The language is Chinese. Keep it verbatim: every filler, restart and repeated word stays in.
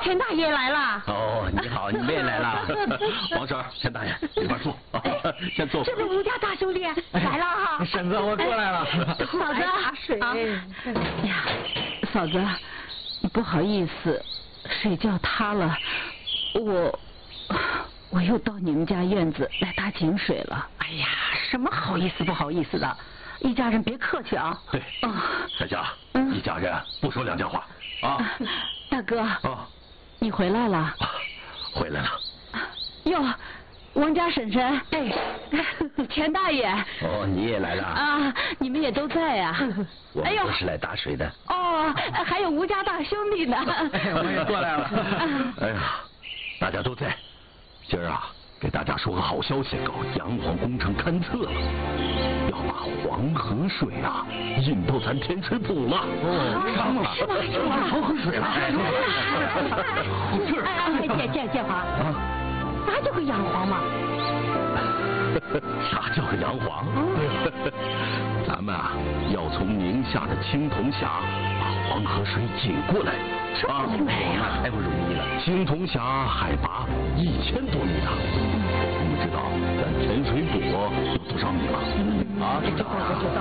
钱大爷来了。 哦，你好，你们也来了。王婶，钱大爷，里边坐，先坐。 这位吴家大兄弟来了哈。 婶子，我过来了。 嫂子， 打水。 哎呀，嫂子，不好意思，水叫塌了，我我又到你们家院子来打井水了。 哎呀，什么好意思不好意思的，一家人别客气啊。 对，在家一家人不说两家话啊。 大哥， 啊， 你回来了？ 回来了。 哟，王家婶婶，哎，钱大爷。 哦，你也来了啊？你们也都在呀？ 我们都是来打水的。 哦，还有吴家大兄弟呢。 我也过来了。 哎呀，大家都在。今儿啊，给大家说个好消息，搞洋黄工程勘测了，要把黄河水啊引到咱天水浦了。 哦，上了， 是吗？是吗？ 黄河水了。 是。 哎，建建建华，啥叫个洋黄嘛？ 啥叫个洋黄？咱们啊，要从宁夏的青铜峡把黄河水引过来。啊，那太不容易了。青铜峡海拔一千多米呢。你们知道咱天水浦有多少米吗？啊，知道。